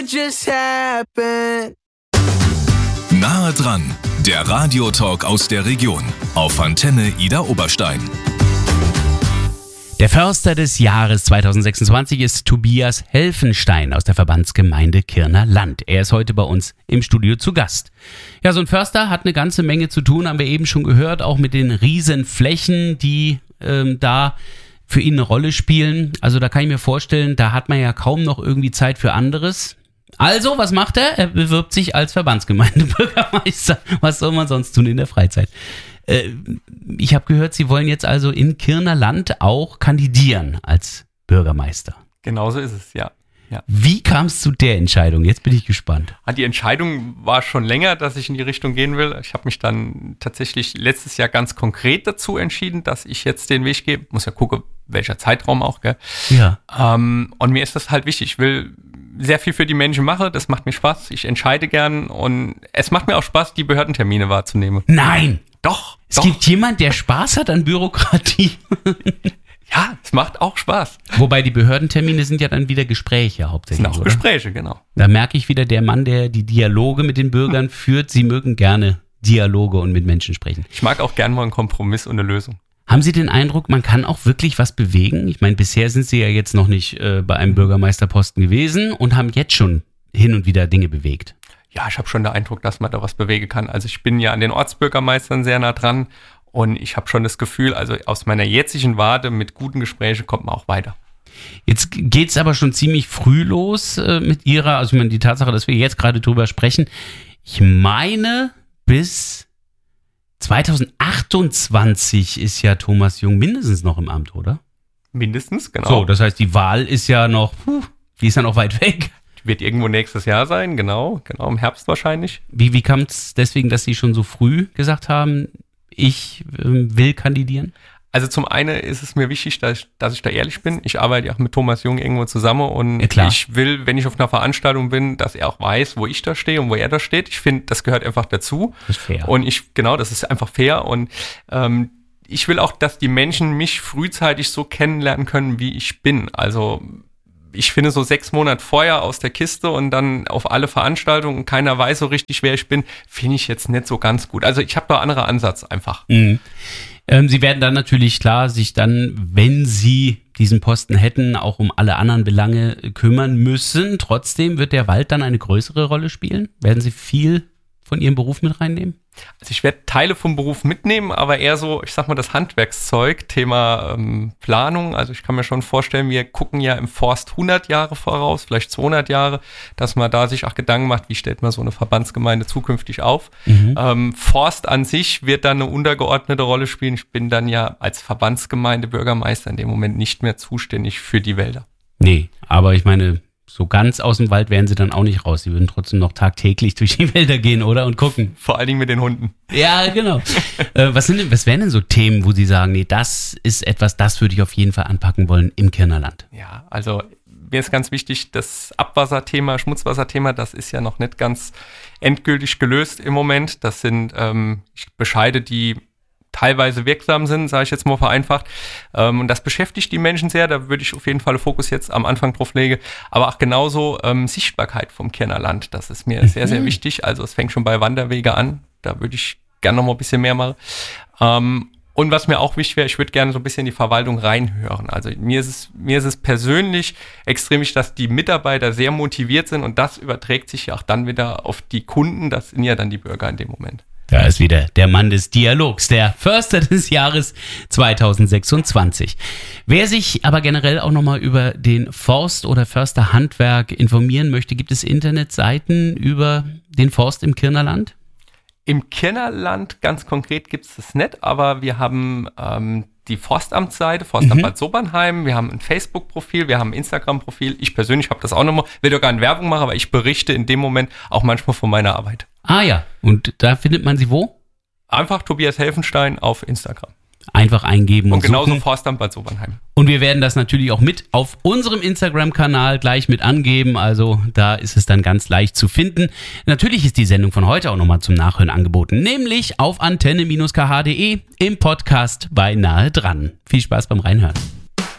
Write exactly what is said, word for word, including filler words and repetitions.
just happened. Nahe dran, der Radiotalk aus der Region auf Antenne Ida Oberstein. Der Förster des Jahres zwanzig sechsundzwanzig ist Tobias Helfenstein aus der Verbandsgemeinde Kirner Land. Er ist heute bei uns im Studio zu Gast. Ja, so ein Förster hat eine ganze Menge zu tun, haben wir eben schon gehört, auch mit den riesen Flächen, die ähm, da für ihn eine Rolle spielen. Also da kann ich mir vorstellen, da hat man ja kaum noch irgendwie Zeit für anderes. Also, was macht er? Er bewirbt sich als Verbandsgemeindebürgermeister. Was soll man sonst tun in der Freizeit? Äh, ich habe gehört, Sie wollen jetzt also in Kirner Land auch kandidieren als Bürgermeister. Genauso ist es, ja. ja. Wie kam es zu der Entscheidung? Jetzt bin ich gespannt. Die Entscheidung war schon länger, dass ich in die Richtung gehen will. Ich habe mich dann tatsächlich letztes Jahr ganz konkret dazu entschieden, dass ich jetzt den Weg gehe. Muss ja gucken, welcher Zeitraum auch, gell? Ja. Ähm, und mir ist das halt wichtig. Ich will sehr viel für die Menschen machen. Das macht mir Spaß. Ich entscheide gern und es macht mir auch Spaß, die Behördentermine wahrzunehmen. Nein! Doch! Es doch. gibt jemanden, der Spaß hat an Bürokratie. Ja, es macht auch Spaß. Wobei die Behördentermine sind ja dann wieder Gespräche hauptsächlich, Das sind auch oder? Gespräche, genau. Da merke ich wieder, der Mann, der die Dialoge mit den Bürgern führt, Sie mögen gerne Dialoge und mit Menschen sprechen. Ich mag auch gern mal einen Kompromiss und eine Lösung. Haben Sie den Eindruck, man kann auch wirklich was bewegen? Ich meine, bisher sind Sie ja jetzt noch nicht äh, bei einem Bürgermeisterposten gewesen und haben jetzt schon hin und wieder Dinge bewegt. Ja, ich habe schon den Eindruck, dass man da was bewegen kann. Also ich bin ja an den Ortsbürgermeistern sehr nah dran und ich habe schon das Gefühl, also aus meiner jetzigen Warte mit guten Gesprächen kommt man auch weiter. Jetzt geht's aber schon ziemlich früh los äh, mit Ihrer, also ich meine, die Tatsache, dass wir jetzt gerade drüber sprechen. Ich meine, bis zwanzig achtundzwanzig ist ja Thomas Jung mindestens noch im Amt, oder? Mindestens, genau. So, das heißt, die Wahl ist ja noch, puh, die ist ja noch weit weg. Wird irgendwo nächstes Jahr sein, genau, genau im Herbst wahrscheinlich. Wie, wie kam es deswegen, dass Sie schon so früh gesagt haben, ich ähm, will kandidieren? Also zum einen ist es mir wichtig, dass ich, dass ich da ehrlich bin. Ich arbeite ja auch mit Thomas Jung irgendwo zusammen und ja, klar. Ich will, wenn ich auf einer Veranstaltung bin, dass er auch weiß, wo ich da stehe und wo er da steht. Ich finde, das gehört einfach dazu. Das ist fair. Und ich, genau, das ist einfach fair und ähm, ich will auch, dass die Menschen mich frühzeitig so kennenlernen können, wie ich bin. Also ich finde so sechs Monate vorher aus der Kiste und dann auf alle Veranstaltungen und keiner weiß so richtig, wer ich bin, finde ich jetzt nicht so ganz gut. Also ich habe da einen anderen Ansatz einfach. Mhm. Ähm, Sie werden dann natürlich klar sich dann, wenn Sie diesen Posten hätten, auch um alle anderen Belange kümmern müssen. Trotzdem wird der Wald dann eine größere Rolle spielen? Werden Sie viel von Ihrem Beruf mit reinnehmen? Also ich werde Teile vom Beruf mitnehmen, aber eher so, ich sag mal, das Handwerkszeug, Thema ähm, Planung. Also ich kann mir schon vorstellen, wir gucken ja im Forst hundert Jahre voraus, vielleicht zweihundert Jahre, dass man da sich auch Gedanken macht, wie stellt man so eine Verbandsgemeinde zukünftig auf. Mhm. Ähm, Forst an sich wird dann eine untergeordnete Rolle spielen. Ich bin dann ja als Verbandsgemeindebürgermeister in dem Moment nicht mehr zuständig für die Wälder. Nee, aber ich meine, so ganz aus dem Wald wären Sie dann auch nicht raus. Sie würden trotzdem noch tagtäglich durch die Wälder gehen, oder? Und gucken. Vor allen Dingen mit den Hunden. Ja, genau. äh, was, sind denn, was wären denn so Themen, wo Sie sagen, nee, das ist etwas, das würde ich auf jeden Fall anpacken wollen im Kirner Land? Ja, also mir ist ganz wichtig, das Abwasserthema, Schmutzwasserthema, das ist ja noch nicht ganz endgültig gelöst im Moment. Das sind ähm, Bescheide, die teilweise wirksam sind, sage ich jetzt mal vereinfacht. Ähm, und das beschäftigt die Menschen sehr. Da würde ich auf jeden Fall Fokus jetzt am Anfang drauf legen. Aber auch genauso ähm, Sichtbarkeit vom Kirner Land. Das ist mir sehr, sehr wichtig. Also es fängt schon bei Wanderwege an. Da würde ich gerne noch mal ein bisschen mehr machen. Ähm, und was mir auch wichtig wäre, ich würde gerne so ein bisschen in die Verwaltung reinhören. Also mir ist es, mir ist es persönlich extrem wichtig, dass die Mitarbeiter sehr motiviert sind. Und das überträgt sich ja auch dann wieder auf die Kunden. Das sind ja dann die Bürger in dem Moment. Da ist wieder der Mann des Dialogs, der Förster des Jahres zwanzig sechsundzwanzig. Wer sich aber generell auch nochmal über den Forst- oder Försterhandwerk informieren möchte, gibt es Internetseiten über den Forst im Kirner Land? Im Kirner Land ganz konkret gibt es das nicht, aber wir haben ähm, die Forstamtsseite, Forstamt Mhm. Bad Sobernheim, wir haben ein Facebook-Profil, wir haben ein Instagram-Profil. Ich persönlich habe das auch nochmal, will doch gar keine Werbung machen, aber ich berichte in dem Moment auch manchmal von meiner Arbeit. Ah ja, und da findet man sie wo? Einfach Tobias Helfenstein auf Instagram. Einfach eingeben und, Und genauso suchen. Forstamt Bad Sobernheim. Und wir werden das natürlich auch mit auf unserem Instagram-Kanal gleich mit angeben. Also da ist es dann ganz leicht zu finden. Natürlich ist die Sendung von heute auch nochmal zum Nachhören angeboten. Nämlich auf antenne Bindestrich k h punkt d e im Podcast bei Nahe dran. Viel Spaß beim Reinhören.